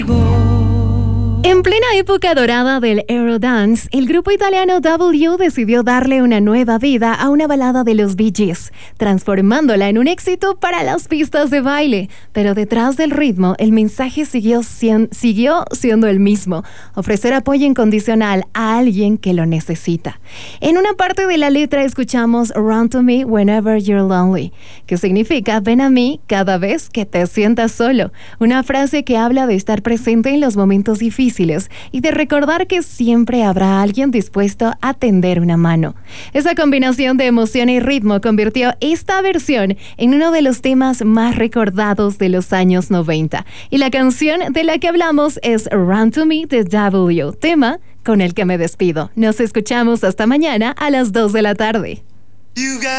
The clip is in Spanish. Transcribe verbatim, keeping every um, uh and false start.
En plena época dorada del Eurodance, el grupo italiano W decidió darle una nueva vida a una balada de los Bee Gees, transformándola en un éxito para las pistas de baile. Pero detrás del ritmo, el mensaje siguió, sien- siguió siendo el mismo: ofrecer apoyo incondicional a alguien que lo necesita. En una parte de la letra escuchamos "Run to me whenever you're lonely", que significa "ven a mí cada vez que te sientas solo", una frase que habla de estar presente en los momentos difíciles y de recordar que siempre habrá alguien dispuesto a tender una mano. Esa combinación de emoción y ritmo convirtió esta versión en uno de los temas más recordados de los años noventa. Y la canción de la que hablamos es "Run to Me" de W, tema con el que me despido. Nos escuchamos hasta mañana a las dos de la tarde.